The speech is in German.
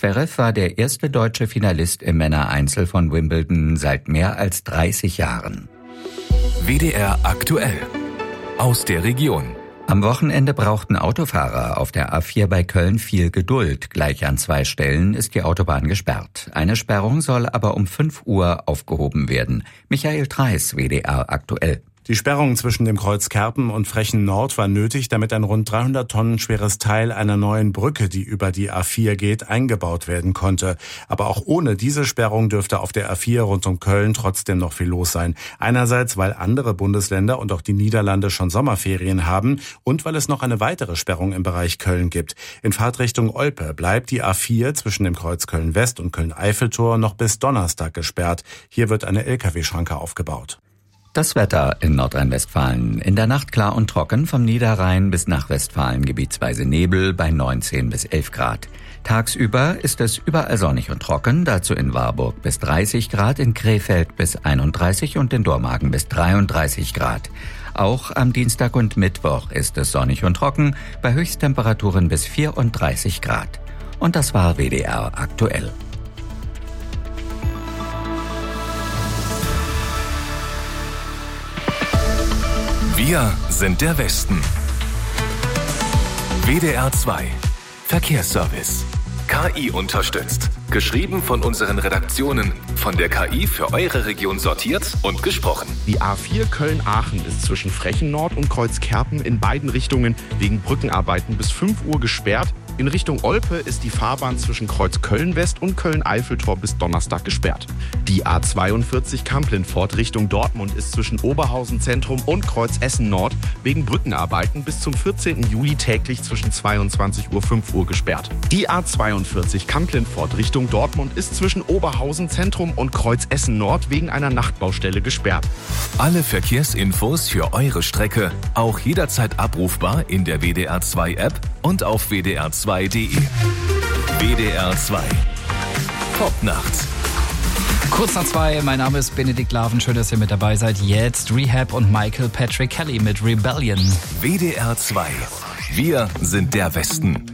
Zverev war der erste deutsche Finalist im Männereinzel von Wimbledon seit mehr als 30 Jahren. WDR aktuell. Aus der Region. Am Wochenende brauchten Autofahrer auf der A4 bei Köln viel Geduld. Gleich an 2 Stellen ist die Autobahn gesperrt. Eine Sperrung soll aber um 5 Uhr aufgehoben werden. Michael Treis, WDR aktuell. Die Sperrung zwischen dem Kreuz Kerpen und Frechen Nord war nötig, damit ein rund 300 Tonnen schweres Teil einer neuen Brücke, die über die A4 geht, eingebaut werden konnte. Aber auch ohne diese Sperrung dürfte auf der A4 rund um Köln trotzdem noch viel los sein. Einerseits, weil andere Bundesländer und auch die Niederlande schon Sommerferien haben und weil es noch eine weitere Sperrung im Bereich Köln gibt. In Fahrtrichtung Olpe bleibt die A4 zwischen dem Kreuz Köln-West und Köln-Eiffeltor noch bis Donnerstag gesperrt. Hier wird eine Lkw-Schranke aufgebaut. Das Wetter in Nordrhein-Westfalen. In der Nacht klar und trocken, vom Niederrhein bis nach Westfalen gebietsweise Nebel bei 19 bis 11 Grad. Tagsüber ist es überall sonnig und trocken, dazu in Warburg bis 30 Grad, in Krefeld bis 31 und in Dormagen bis 33 Grad. Auch am Dienstag und Mittwoch ist es sonnig und trocken, bei Höchsttemperaturen bis 34 Grad. Und das war WDR aktuell. Wir sind der Westen. WDR 2 Verkehrsservice. KI unterstützt. Geschrieben von unseren Redaktionen. Von der KI für eure Region sortiert und gesprochen. Die A4 Köln-Aachen ist zwischen Frechen Nord und Kreuz Kerpen in beiden Richtungen wegen Brückenarbeiten bis 5 Uhr gesperrt. In Richtung Olpe ist die Fahrbahn zwischen Kreuz Köln-West und Köln-Eiffeltor bis Donnerstag gesperrt. Die A42 Kamp-Lintfort Richtung Dortmund ist zwischen Oberhausen Zentrum und Kreuz Essen Nord wegen Brückenarbeiten bis zum 14. Juli täglich zwischen 22 Uhr 5 Uhr gesperrt. Die A42 Kamp-Lintfort Richtung Dortmund ist zwischen Oberhausen Zentrum und Kreuz Essen Nord wegen einer Nachtbaustelle gesperrt. Alle Verkehrsinfos für eure Strecke auch jederzeit abrufbar in der WDR 2 App und auf WDR2.de. WDR 2. Top-Nacht. Kurz nach 2, mein Name ist Benedikt Laven, schön, dass ihr mit dabei seid. Jetzt Rehab und Michael Patrick Kelly mit Rebellion. WDR 2. Wir sind der Westen.